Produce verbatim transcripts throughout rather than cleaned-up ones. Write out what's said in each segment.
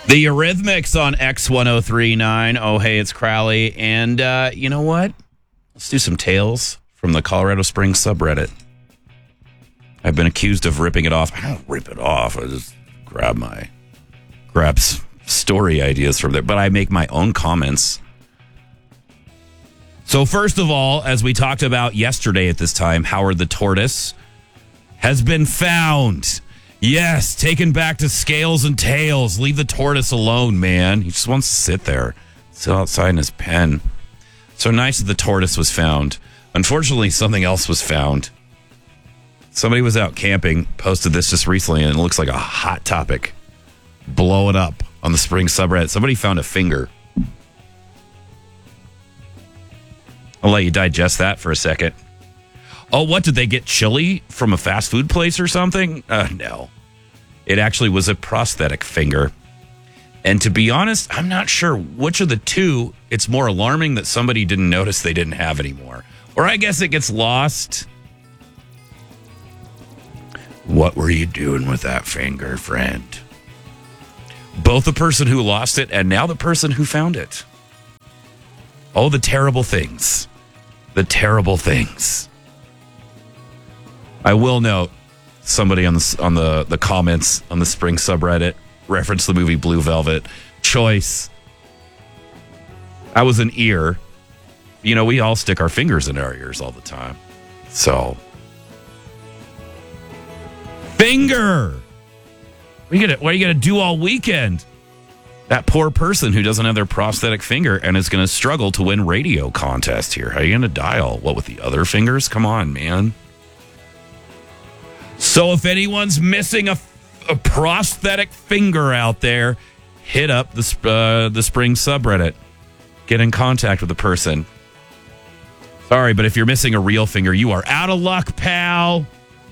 The Eurythmics on X ten thirty-nine. Oh, hey, it's Crowley. And uh, you know what? Let's do some tales from the Colorado Springs subreddit. I've been accused of ripping it off. I don't rip it off. I just grab my grab story ideas from there. But I make my own comments. So first of all, as we talked about yesterday at this time, Howard the Tortoise has been found. Yes, taken back to Scales and Tails. Leave the tortoise alone, man. He just wants to sit there, sit outside in his pen. So nice that the tortoise was found. Unfortunately, something else was found. Somebody was out camping, posted this just recently, and it looks like a hot topic. Blow it up on the Spring subreddit. Somebody found a finger. I'll let you digest that for a second. Oh, what, did they get chili from a fast food place or something? Uh, no. It actually was a prosthetic finger. And to be honest, I'm not sure which of the two it's more alarming that somebody didn't notice they didn't have anymore. Or I guess it gets lost. What were you doing with that finger, friend? Both the person who lost it and now the person who found it. Oh, the terrible things. The terrible things. I will note, somebody on the on the, the comments on the Spring subreddit referenced the movie Blue Velvet. Choice. I was an ear. You know, we all stick our fingers in our ears all the time. So. Finger! What are you gonna, what are you gonna do all weekend? That poor person who doesn't have their prosthetic finger and is going to struggle to win radio contest here. How are you going to dial? What, with the other fingers? Come on, man. So if anyone's missing a, a prosthetic finger out there, hit up the, uh, the Spring subreddit. Get in contact with the person. Sorry, but if you're missing a real finger, you are out of luck, pal.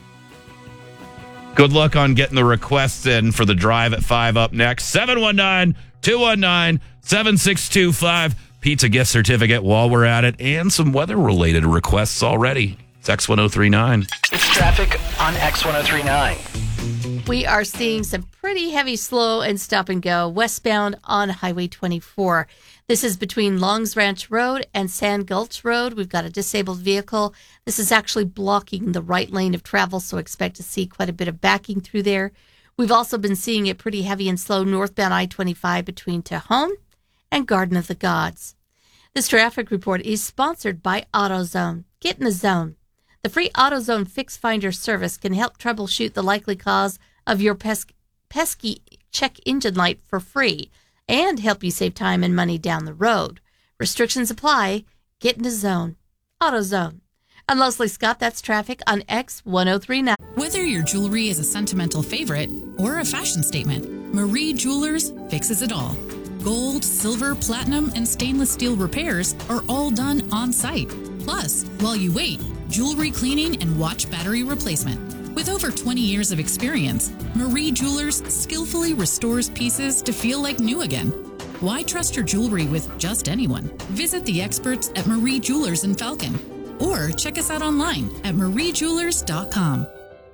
Good luck on getting the requests in for the drive at five up next. seven one nine, two one nine, seven six two five. Pizza gift certificate while we're at it. And some weather-related requests already. It's X ten thirty-nine. It's traffic on X ten thirty-nine. We are seeing some pretty heavy slow and stop and go westbound on Highway twenty-four. This is between Longs Ranch Road and Sand Gulch Road. We've got a disabled vehicle. This is actually blocking the right lane of travel, so expect to see quite a bit of backing through there. We've also been seeing it pretty heavy and slow northbound I twenty-five between Tejon and Garden of the Gods. This traffic report is sponsored by AutoZone. Get in the zone. The free AutoZone Fix Finder service can help troubleshoot the likely cause of your pes- pesky check engine light for free and help you save time and money down the road. Restrictions apply. Get in the zone. AutoZone. I'm Leslie Scott. That's traffic on X ten thirty-nine. Whether your jewelry is a sentimental favorite or a fashion statement, Marie Jewelers fixes it all. Gold, silver, platinum, and stainless steel repairs are all done on site. Plus, while you wait, jewelry cleaning and watch battery replacement. With over twenty years of experience, Marie Jewelers skillfully restores pieces to feel like new again. Why trust your jewelry with just anyone? Visit the experts at Marie Jewelers in Falcon or check us out online at marie jewelers dot com.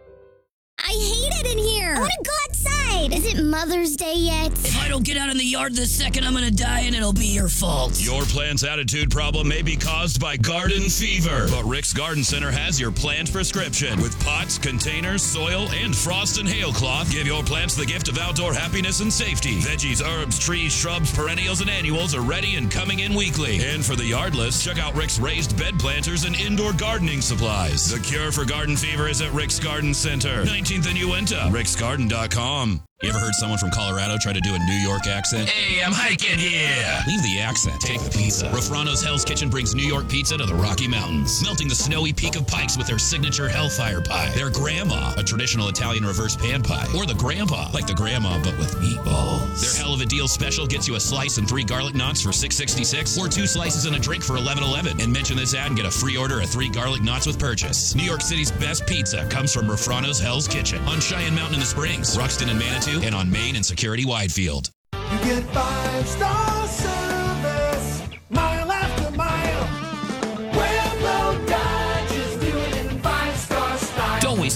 I hate it in here. I want to go outside. Is it Mother's Day yet? If I don't get out in the yard this second, I'm going to die and it'll be your fault. Your plant's attitude problem may be caused by garden fever, but Rick's Garden Center has your plant prescription. With pots, containers, soil, and frost and hail cloth, give your plants the gift of outdoor happiness and safety. Veggies, herbs, trees, shrubs, perennials, and annuals are ready and coming in weekly. And for the yardless, check out Rick's raised bed planters and indoor gardening supplies. The cure for garden fever is at Rick's Garden Center, nineteenth and Uinta, ricks garden dot com. You ever heard someone from Colorado try to do a New York accent? Hey, I'm hiking here. Leave the accent. Take the pizza. Rafrano's Hell's Kitchen brings New York pizza to the Rocky Mountains, melting the snowy peak of Pikes with their signature Hellfire Pie. Their Grandma, a traditional Italian reverse pan pie. Or the Grandpa, like the Grandma, but with meatballs. Their Hell of a Deal special gets you a slice and three garlic knots for six sixty-six, or two slices and a drink for eleven eleven. And mention this ad and get a free order of three garlic knots with purchase. New York City's best pizza comes from Rafrano's Hell's Kitchen on Cheyenne Mountain in the Springs, Ruxton and Manitou, and on Main and Security Widefield. You get five-star service, mile after mile. Pueblo Dodge is doing it in five-star style. Don't waste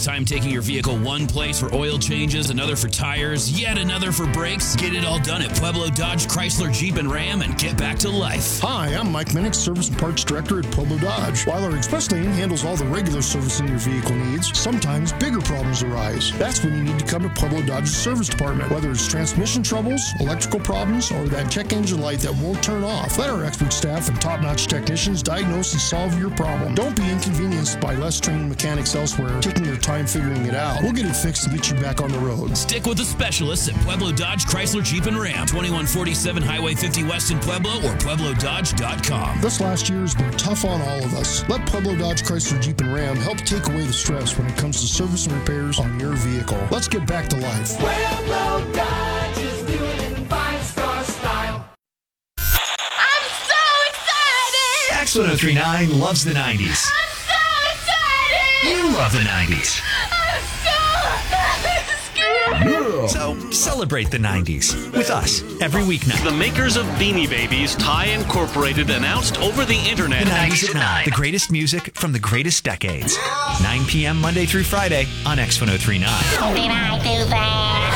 time taking your vehicle one place for oil changes, another for tires, yet another for brakes? Get it all done at Pueblo Dodge, Chrysler, Jeep, and Ram and get back to life. Hi, I'm Mike Minnick, Service and Parts Director at Pueblo Dodge. While our express lane handles all the regular servicing your vehicle needs, sometimes bigger problems arise. That's when you need to come to Pueblo Dodge's service department. Whether it's transmission troubles, electrical problems, or that check engine light that won't turn off, let our expert staff and top-notch technicians diagnose and solve your problem. Don't be inconvenienced by less trained mechanics elsewhere taking their time figuring it out. We'll get it fixed and get you back on the road. Stick with the specialists at Pueblo Dodge, Chrysler, Jeep, and Ram. twenty-one forty-seven Highway fifty West in Pueblo or pueblo dodge dot com. This last year has been tough on all of us. Let Pueblo Dodge, Chrysler, Jeep, and Ram help take away the stress when it comes to service and repairs on your vehicle. Let's get back to life. Pueblo Dodge is doing it in five-star style. I'm so excited! X one oh three point nine loves the nineties. I'm so excited! You love the nineties. I'm so So celebrate the nineties with us every weeknight. The makers of Beanie Babies, Ty Incorporated, announced over the internet. The nineties at nine. The greatest music from the greatest decades. nine p.m. Monday through Friday on X one oh three point nine. Did I do that?